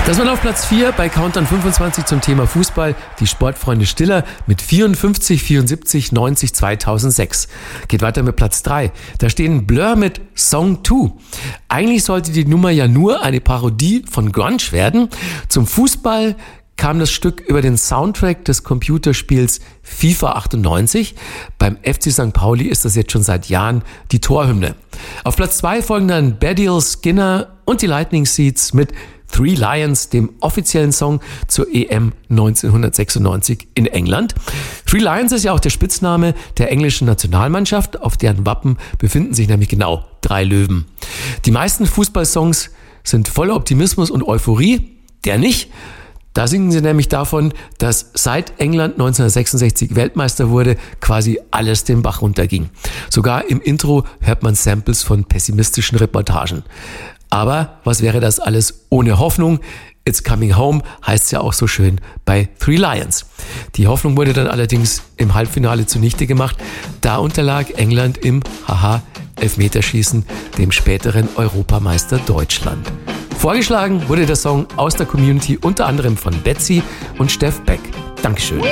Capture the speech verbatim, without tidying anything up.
Das war auf Platz vier bei Countdown fünfundzwanzig zum Thema Fußball. Die Sportfreunde Stiller mit vierundfünfzig, vierundsiebzig, neunzig, zweitausendsechs. Geht weiter mit Platz drei. Da stehen Blur mit Song zwei. Eigentlich sollte die Nummer ja nur eine Parodie von Grunge werden. Zum Fußball kam das Stück über den Soundtrack des Computerspiels FIFA achtundneunzig. Beim F C Sankt Pauli ist das jetzt schon seit Jahren die Torhymne. Auf Platz zwei folgen dann Baddiel, Skinner und die Lightning Seeds mit Three Lions, dem offiziellen Song zur E M neunzehnhundertsechsundneunzig in England. Three Lions ist ja auch der Spitzname der englischen Nationalmannschaft, auf deren Wappen befinden sich nämlich genau drei Löwen. Die meisten Fußballsongs sind voller Optimismus und Euphorie, der nicht. Da singen sie nämlich davon, dass seit England neunzehnhundertsechsundsechzig Weltmeister wurde, quasi alles den Bach runterging. Sogar im Intro hört man Samples von pessimistischen Reportagen. Aber was wäre das alles ohne Hoffnung? It's coming home heißt es ja auch so schön bei Three Lions. Die Hoffnung wurde dann allerdings im Halbfinale zunichte gemacht. Da unterlag England im Haha Elfmeterschießen dem späteren Europameister Deutschland. Vorgeschlagen wurde der Song aus der Community unter anderem von Betsy und Steff Beck. Dankeschön.